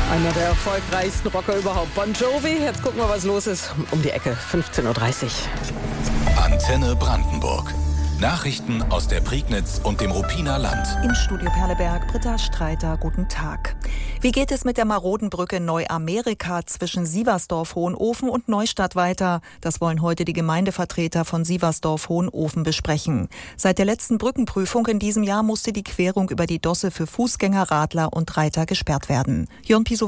Einer der erfolgreichsten Rocker überhaupt, Bon Jovi. Jetzt gucken wir, was los ist. Um die Ecke, 15.30 Uhr. Antenne Brandenburg. Nachrichten aus der Prignitz und dem Ruppiner Land. Im Studio Perleberg, Britta Streiter, guten Tag. Wie geht es mit der maroden Brücke Neuamerika zwischen Sieversdorf-Hohenofen und Neustadt weiter? Das wollen heute die Gemeindevertreter von Sieversdorf-Hohenofen besprechen. Seit der letzten Brückenprüfung in diesem Jahr musste die Querung über die Dosse für Fußgänger, Radler und Reiter gesperrt werden. Jörn Pisow